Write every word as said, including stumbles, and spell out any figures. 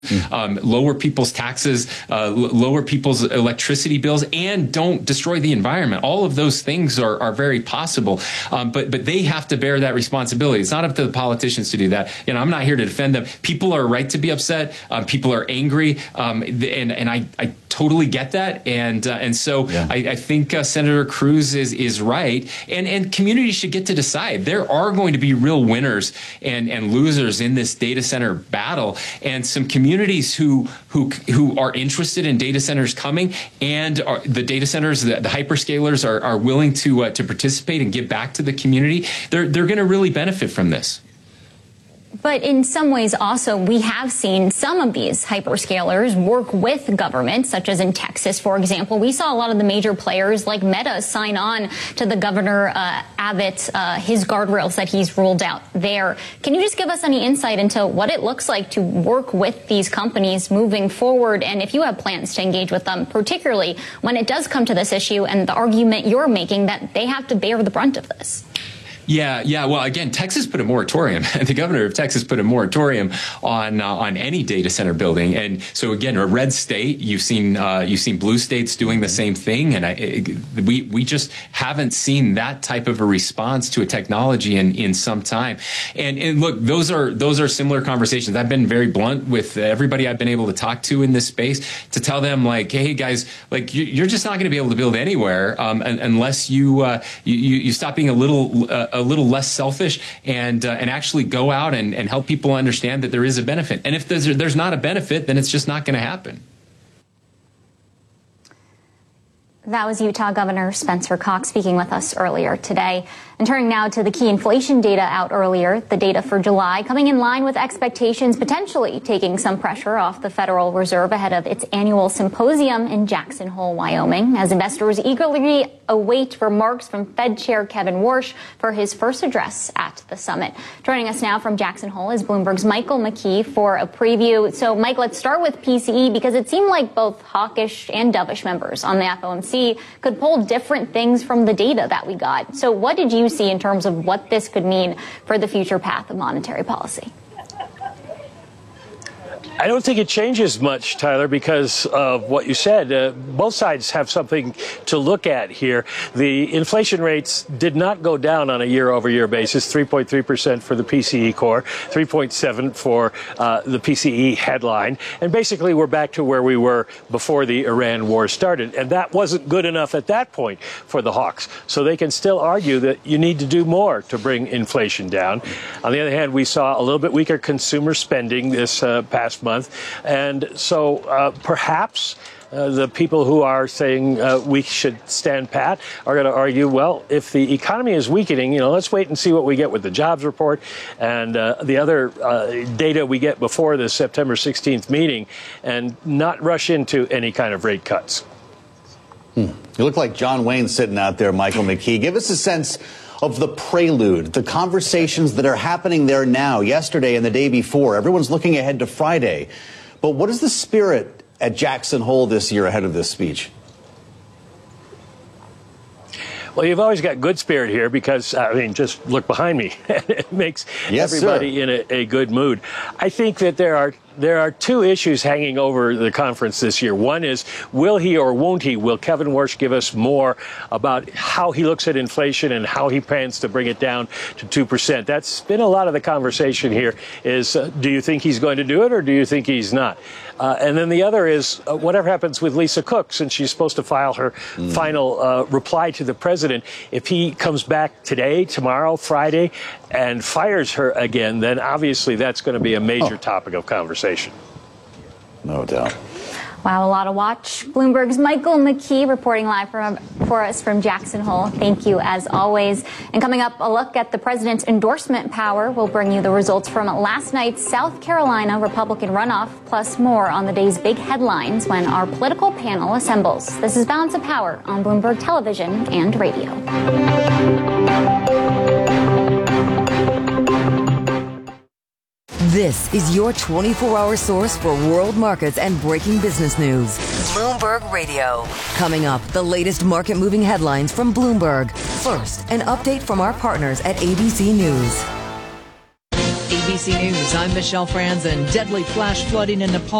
Um, lower people's taxes, uh, l- lower people's electricity bills, and don't destroy the environment. All of those things are, are very possible, um, but but they have to bear that responsibility. It's not up to the politicians to do that. You know, I'm not here to defend them. People are right to be upset. Um, people are angry, um, and and I, I totally get that. And uh, and so yeah. I, I think uh, Senator Cruz is is right, and and communities should get to decide. There are going to be real winners and and losers in this data center battle, and some communities. Communities who who who are interested in data centers coming, and are, the data centers, the, the hyperscalers are, are willing to uh, to participate and give back to the community. They're they're going to really benefit from this. But in some ways also, we have seen some of these hyperscalers work with governments, such as in Texas, for example. We saw a lot of the major players like Meta sign on to the Governor uh, Abbott, uh, his guardrails that he's ruled out there. Can you just give us any insight into what it looks like to work with these companies moving forward, and if you have plans to engage with them, particularly when it does come to this issue and the argument you're making that they have to bear the brunt of this? Yeah, yeah. Well, again, Texas put a moratorium. The governor of Texas put a moratorium on uh, on any data center building. And so, again, a red state. You've seen uh, you've seen blue states doing the same thing, and I, it, we we just haven't seen that type of a response to a technology in, in some time. And, and look, those are those are similar conversations. I've been very blunt with everybody I've been able to talk to in this space to tell them, like, hey guys, like you're just not going to be able to build anywhere um, unless you, uh, you you stop being a little. Uh, a little less selfish and uh, and actually go out and, and help people understand that there is a benefit. And if there's, there's not a benefit, then it's just not going to happen. That was Utah Governor Spencer Cox speaking with us earlier today. And turning now to the key inflation data out earlier, the data for July coming in line with expectations, potentially taking some pressure off the Federal Reserve ahead of its annual symposium in Jackson Hole, Wyoming, as investors eagerly await remarks from Fed Chair Kevin Warsh for his first address at the summit. Joining us now from Jackson Hole is Bloomberg's Michael McKee for a preview. So, Mike, let's start with P C E because it seemed like both hawkish and dovish members on the F O M C could pull different things from the data that we got. So what did you see in terms of what this could mean for the future path of monetary policy? I don't think it changes much, Tyler, because of what you said. Uh, both sides have something to look at here. The inflation rates did not go down on a year-over-year basis, three point three percent for the P C E core, three point seven for uh, the P C E headline. And basically, we're back to where we were before the Iran war started. And that wasn't good enough at that point for the hawks. So they can still argue that you need to do more to bring inflation down. On the other hand, we saw a little bit weaker consumer spending this uh, past month. And so uh, perhaps uh, the people who are saying uh, we should stand pat are going to argue, well, if the economy is weakening, you know, let's wait and see what we get with the jobs report and uh, the other uh, data we get before the September sixteenth meeting and not rush into any kind of rate cuts. Hmm. You look like John Wayne sitting out there, Michael McKee. Give us a sense of the prelude, the conversations that are happening there now, yesterday and the day before. Everyone's looking ahead to Friday. But what is the spirit at Jackson Hole this year ahead of this speech? Well, you've always got good spirit here because, I mean, just look behind me. It makes yes, everybody sir. in a, a good mood. I think that there are There are two issues hanging over the conference this year. One is, will he or won't he, will Kevin Warsh give us more about how he looks at inflation and how he plans to bring it down to two percent? That's been a lot of the conversation here is, uh, do you think he's going to do it or do you think he's not? Uh, and then the other is, uh, whatever happens with Lisa Cook, since she's supposed to file her mm. final uh, reply to the president, if he comes back today, tomorrow, Friday, and fires her again, then obviously that's going to be a major oh. topic of conversation. No doubt. Wow, a lot to watch. Bloomberg's Michael McKee reporting live from, for us from Jackson Hole. Thank you, as always. And coming up, a look at the president's endorsement power. We'll bring you the results from last night's South Carolina Republican runoff, plus more on the day's big headlines when our political panel assembles. This is Balance of Power on Bloomberg Television and Radio. This is your twenty-four hour source for world markets and breaking business news. Bloomberg Radio. Coming up, the latest market-moving headlines from Bloomberg. First, an update from our partners at A B C News. A B B C News, I'm Michelle Franzen. Deadly flash flooding in Nepal.